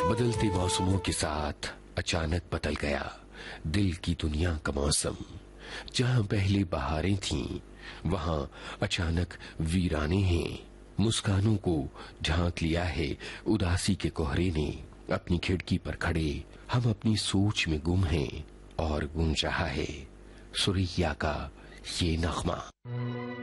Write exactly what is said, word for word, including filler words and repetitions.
बदलते मौसमों के साथ अचानक बदल गया दिल की दुनिया का मौसम। जहां पहले बहारें थीं, वहां अचानक वीराने हैं। मुस्कानों को ढांक लिया है उदासी के कोहरे ने। अपनी खिड़की पर खड़े हम अपनी सोच में गुम हैं और गूंज रहा है सुरैया का ये नगमा।